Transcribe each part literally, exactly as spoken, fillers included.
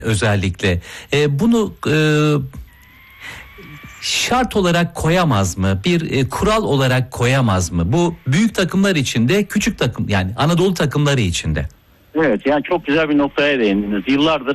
özellikle. E, bunu e, şart olarak koyamaz mı? Bir e, kural olarak koyamaz mı? Bu büyük takımlar içinde, küçük takım yani Anadolu takımları içinde. Evet, yani çok güzel bir noktaya değindiniz. Yıllardır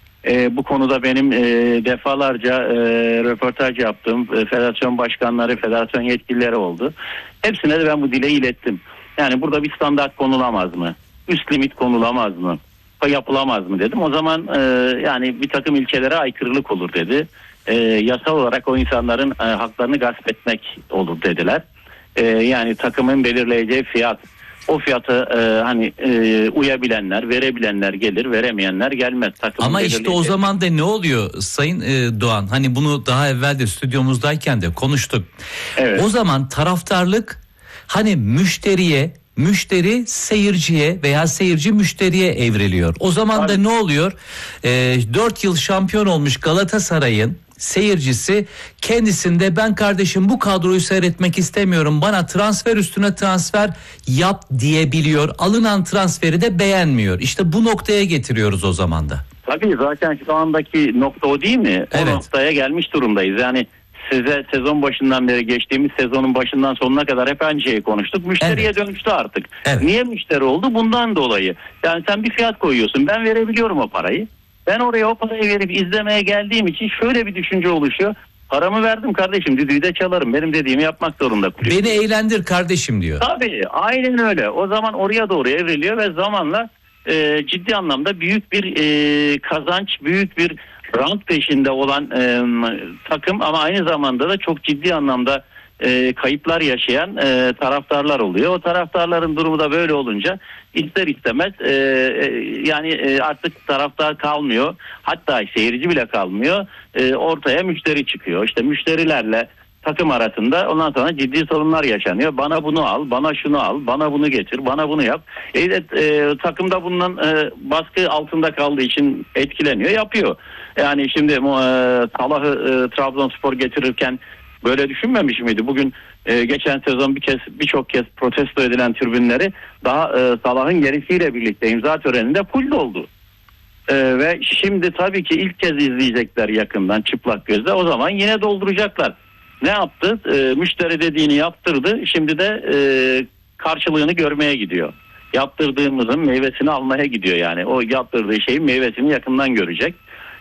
e, bu konuda benim e, defalarca e, röportaj yaptığım e, federasyon başkanları, federasyon yetkilileri oldu. Hepsine de ben bu dileği ilettim. Yani burada bir standart konulamaz mı? Üst limit konulamaz mı? Yapılamaz mı dedim. O zaman e, yani bir takım ilkelere aykırılık olur dedi. E, yasal olarak o insanların e, haklarını gasp etmek olur dediler. E, yani takımın belirleyeceği fiyat, o fiyatı e, hani e, uyabilenler, verebilenler gelir, veremeyenler gelmez. Takımın Ama işte o zaman da ne oluyor Sayın e, Doğan? Hani bunu daha evvel de stüdyomuzdayken de konuştuk. Evet. O zaman taraftarlık hani müşteriye, müşteri seyirciye veya seyirci müşteriye evriliyor. O zaman Abi. da ne oluyor? E, dört yıl şampiyon olmuş Galatasaray'ın seyircisi kendisinde ben kardeşim bu kadroyu seyretmek istemiyorum, bana transfer üstüne transfer yap diyebiliyor. Alınan transferi de beğenmiyor. İşte bu noktaya getiriyoruz o zaman da. Tabii zaten şu andaki nokta o değil mi? O evet. noktaya gelmiş durumdayız. Yani size sezon başından beri, geçtiğimiz sezonun başından sonuna kadar hep aynı şeyi konuştuk. Müşteriye evet. dönüştü artık. Evet. Niye müşteri oldu? Bundan dolayı. Yani sen bir fiyat koyuyorsun. Ben verebiliyorum o parayı. Ben oraya o parayı verip izlemeye geldiğim için şöyle bir düşünce oluşuyor. Paramı verdim kardeşim, düdüğü de çalarım. Benim dediğimi yapmak zorunda. Kulüp. Beni eğlendir kardeşim diyor. Tabii aynen öyle. O zaman oraya doğru evriliyor ve zamanla e, ciddi anlamda büyük bir e, kazanç, büyük bir rant peşinde olan e, takım ama aynı zamanda da çok ciddi anlamda e, kayıplar yaşayan e, taraftarlar oluyor. O taraftarların durumu da böyle olunca ister istemez e, e, yani e, artık taraftar kalmıyor. Hatta seyirci bile kalmıyor. E, ortaya müşteri çıkıyor. İşte müşterilerle takım arasında ondan sonra ciddi sorunlar yaşanıyor. Bana bunu al, bana şunu al, bana bunu getir, bana bunu yap. E, e, takımda bundan e, baskı altında kaldığı için etkileniyor, yapıyor. Yani şimdi e, Salah'ı e, Trabzonspor getirirken böyle düşünmemiş miydi? Bugün e, geçen sezon bir kez birçok kez protesto edilen tribünleri daha e, Salah'ın gelişiyle birlikte imza töreninde full doldu. E, ve şimdi tabii ki ilk kez izleyecekler yakından çıplak gözle. O zaman yine dolduracaklar. Ne yaptı? E, müşteri dediğini yaptırdı. Şimdi de e, karşılığını görmeye gidiyor. Yaptırdığımızın meyvesini almaya gidiyor yani. O yaptırdığı şeyin meyvesini yakından görecek.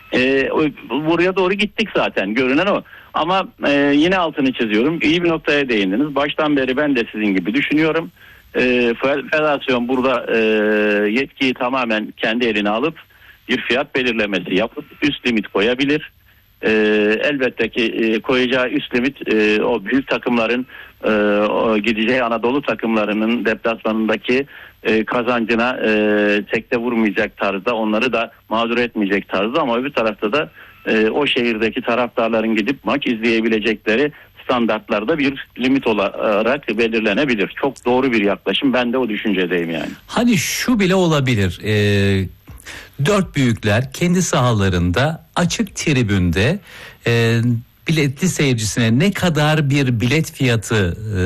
E, buraya doğru gittik zaten. Görünen o. Ama e, yine altını çiziyorum. İyi bir noktaya değindiniz. Baştan beri ben de sizin gibi düşünüyorum. E, federasyon burada e, yetkiyi tamamen kendi eline alıp bir fiyat belirlemesi yapıp üst limit koyabilir. E, elbette ki e, koyacağı üst limit e, o büyük takımların e, o gideceği Anadolu takımlarının deplasmanındaki e, kazancına e, tekte vurmayacak tarzda, onları da mağdur etmeyecek tarzda, ama öbür tarafta da e, o şehirdeki taraftarların gidip maç izleyebilecekleri standartlarda bir limit olarak belirlenebilir. Çok doğru bir yaklaşım. Ben de o düşüncedeyim yani. Hani şu bile olabilir. Eee Dört büyükler kendi sahalarında açık tribünde e, biletli seyircisine ne kadar bir bilet fiyatı e,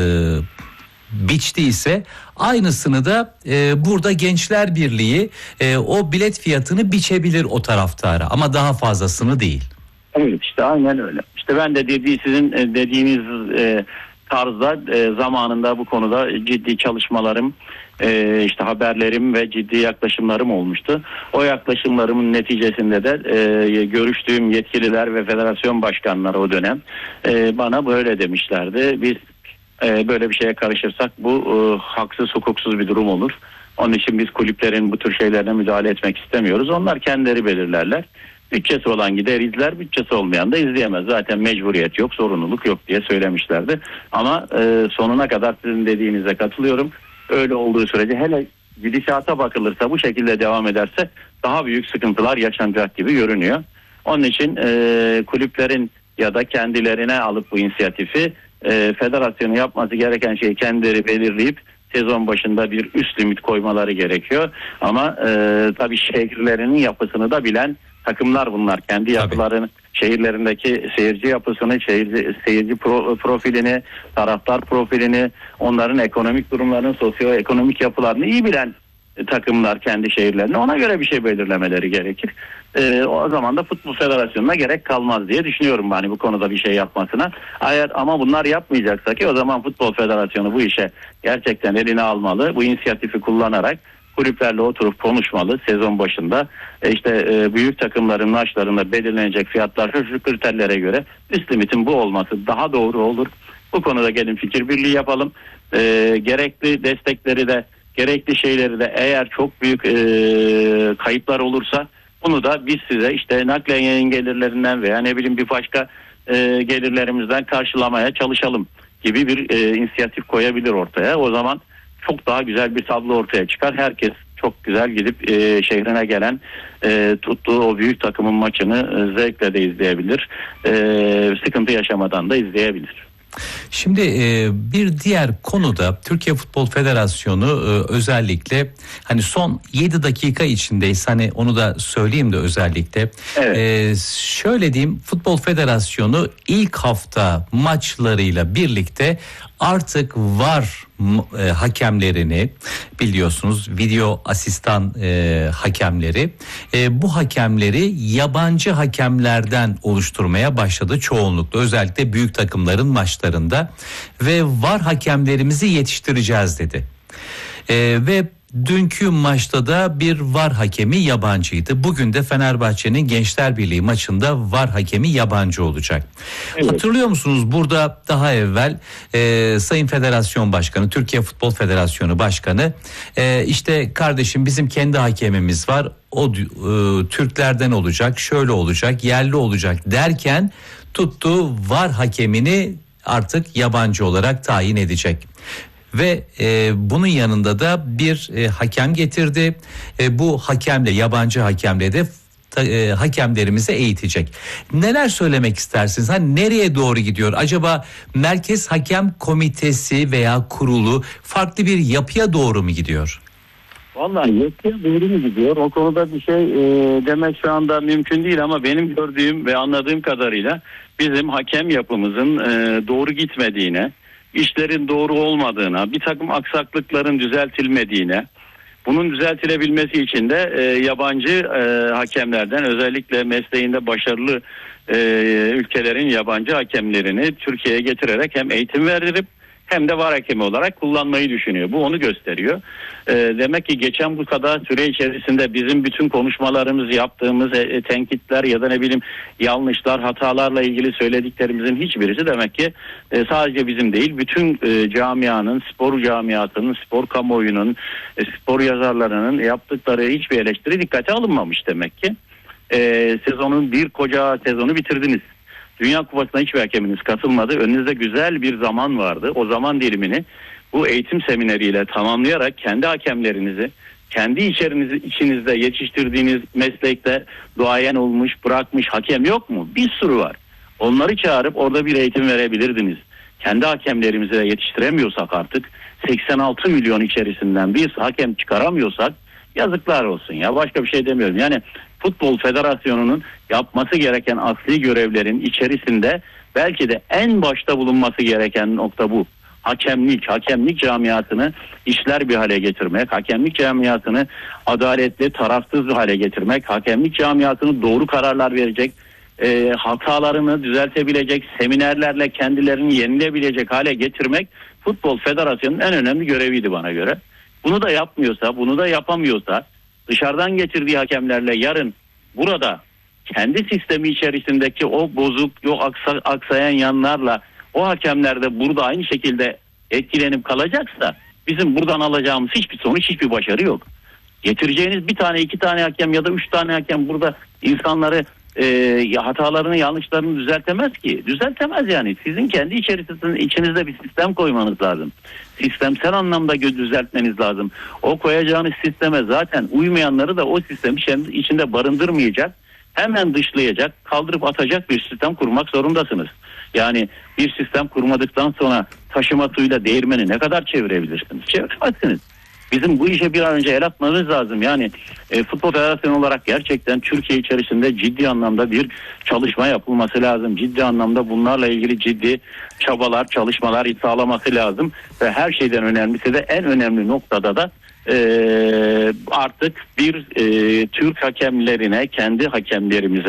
biçtiyse aynısını da e, burada Gençler Birliği e, o bilet fiyatını biçebilir o taraftara, ama daha fazlasını değil. Evet, işte aynen öyle. İşte ben de dediği sizin dediğiniz e, tarzda e, zamanında bu konuda ciddi çalışmalarım, e, işte haberlerim ve ciddi yaklaşımlarım olmuştu. O yaklaşımlarımın neticesinde de e, görüştüğüm yetkililer ve federasyon başkanları o dönem e, bana böyle demişlerdi. Biz e, böyle bir şeye karışırsak bu e, haksız, hukuksuz bir durum olur. Onun için biz kulüplerin bu tür şeylerine müdahale etmek istemiyoruz. Onlar kendileri belirlerler. Bütçesi olan gider izler, bütçesi olmayan da izleyemez. Zaten mecburiyet yok, sorumluluk yok diye söylemişlerdi. Ama e, sonuna kadar sizin dediğinize katılıyorum. Öyle olduğu sürece, hele gidişata bakılırsa, bu şekilde devam ederse daha büyük sıkıntılar yaşanacak gibi görünüyor. Onun için e, kulüplerin ya da kendilerine alıp bu inisiyatifi, e, federasyonun yapması gereken şeyi kendileri belirleyip sezon başında bir üst limit koymaları gerekiyor. Ama e, tabii şehirlerinin yapısını da bilen takımlar bunlar. Kendi yapılarını, şehirlerindeki seyirci yapısını, seyirci, seyirci pro, profilini, taraftar profilini, onların ekonomik durumlarını, sosyoekonomik yapılarını iyi bilen e, takımlar kendi şehirlerine, ona göre bir şey belirlemeleri gerekir. E, o zaman da Futbol Federasyonu'na gerek kalmaz diye düşünüyorum hani bu konuda bir şey yapmasına. Eğer ama bunlar yapmayacaksa ki o zaman Futbol Federasyonu bu işe gerçekten eline almalı. Bu inisiyatifi kullanarak kulüplerle oturup konuşmalı sezon başında. E işte e, büyük takımların maçlarında belirlenecek fiyatlar şu kriterlere göre üst limitin bu olması daha doğru olur. Bu konuda gelin fikir birliği yapalım. E, gerekli destekleri de gerekli şeyleri de eğer çok büyük e, kayıplar olursa bunu da biz size işte naklen yayın gelirlerinden veya ne bileyim bir başka e, gelirlerimizden karşılamaya çalışalım gibi bir e, inisiyatif koyabilir ortaya. O zaman çok daha güzel bir tablo ortaya çıkar. Herkes çok güzel gidip e, şehrine gelen e, tuttuğu o büyük takımın maçını e, zevkle de izleyebilir. E, sıkıntı yaşamadan da izleyebilir. Şimdi e, bir diğer konuda Türkiye Futbol Federasyonu e, özellikle hani son yedi dakika içindeyiz, hani onu da söyleyeyim de özellikle. Evet. E, şöyle diyeyim, Futbol Federasyonu ilk hafta maçlarıyla birlikte artık var e, hakemlerini, biliyorsunuz video asistan e, hakemleri, e, bu hakemleri yabancı hakemlerden oluşturmaya başladı çoğunlukla, özellikle büyük takımların maçlarında ve var hakemlerimizi yetiştireceğiz dedi. E, ve dünkü maçta da bir var hakemi yabancıydı. Bugün de Fenerbahçe'nin Gençler Birliği maçında var hakemi yabancı olacak. Evet. Hatırlıyor musunuz, burada daha evvel e, Sayın Federasyon Başkanı, Türkiye Futbol Federasyonu Başkanı e, işte kardeşim bizim kendi hakemimiz var, o e, Türklerden olacak, şöyle olacak, yerli olacak derken tuttu var hakemini artık yabancı olarak tayin edecek. Ve e, bunun yanında da bir e, hakem getirdi. E, bu hakemle, yabancı hakemle de e, hakemlerimizi eğitecek. Neler söylemek istersiniz? Hani nereye doğru gidiyor? Acaba Merkez Hakem Komitesi veya kurulu farklı bir yapıya doğru mu gidiyor? Vallahi yapıya doğru mu gidiyor? O konuda bir şey e, demek şu anda mümkün değil ama benim gördüğüm ve anladığım kadarıyla bizim hakem yapımızın e, doğru gitmediğine, işlerin doğru olmadığına, bir takım aksaklıkların düzeltilmediğine, bunun düzeltilebilmesi için de e, yabancı e, hakemlerden, özellikle mesleğinde başarılı e, ülkelerin yabancı hakemlerini Türkiye'ye getirerek hem eğitim verdirip hem de var hakemi olarak kullanmayı düşünüyor. Bu onu gösteriyor. E, demek ki geçen bu kadar süre içerisinde bizim bütün konuşmalarımız, yaptığımız e, tenkitler ya da ne bileyim yanlışlar, hatalarla ilgili söylediklerimizin hiçbirisi demek ki e, sadece bizim değil, bütün e, camianın, spor camiasının, spor kamuoyunun, e, spor yazarlarının yaptıkları hiçbir eleştiri dikkate alınmamış demek ki. E, sezonun bir koca sezonu bitirdiniz. Dünya Kupası'na hiçbir hakeminiz katılmadı. Önünüzde güzel bir zaman vardı. O zaman dilimini bu eğitim semineriyle tamamlayarak kendi hakemlerinizi, kendi içerinizi, içinizde yetiştirdiğiniz meslekte duayen olmuş, bırakmış hakem yok mu? Bir sürü var. Onları çağırıp orada bir eğitim verebilirdiniz. Kendi hakemlerimizi de yetiştiremiyorsak artık, seksen altı milyon içerisinden bir hakem çıkaramıyorsak yazıklar olsun ya. Başka bir şey demiyorum. Yani Futbol Federasyonu'nun yapması gereken asli görevlerin içerisinde belki de en başta bulunması gereken nokta bu. Hakemlik, hakemlik camiasını işler bir hale getirmek, hakemlik camiasını adaletli, tarafsız bir hale getirmek, hakemlik camiasını doğru kararlar verecek, e, hatalarını düzeltebilecek, seminerlerle kendilerini yenilebilecek hale getirmek Futbol Federasyonu'nun en önemli göreviydi bana göre. Bunu da yapmıyorsa, bunu da yapamıyorsa, dışarıdan getirdiği hakemlerle yarın burada kendi sistemi içerisindeki o bozuk, o aksa, aksayan yanlarla o hakemler de burada aynı şekilde etkilenip kalacaksa bizim buradan alacağımız hiçbir sonuç, hiçbir başarı yok. Getireceğiniz bir tane, iki tane hakem ya da üç tane hakem burada insanları e, hatalarını, yanlışlarını düzeltemez ki. Düzeltemez yani. Sizin kendi içerisinde, içinizde bir sistem koymanız lazım. Sistemsel anlamda düzeltmeniz lazım. O koyacağınız sisteme zaten uymayanları da o sistem içinde barındırmayacak, hemen dışlayacak, kaldırıp atacak bir sistem kurmak zorundasınız. Yani bir sistem kurmadıktan sonra taşıma suyuyla değirmeni ne kadar çevirebilirsiniz? Çeviremezsiniz. Bizim bu işe bir an önce el atmamız lazım. Yani e, Futbol Federasyonu olarak gerçekten Türkiye içerisinde ciddi anlamda bir çalışma yapılması lazım. Ciddi anlamda bunlarla ilgili ciddi çabalar, çalışmalar sağlaması lazım. Ve her şeyden önemlisi de en önemli noktada da e, artık bir e, Türk hakemlerine, kendi hakemlerimize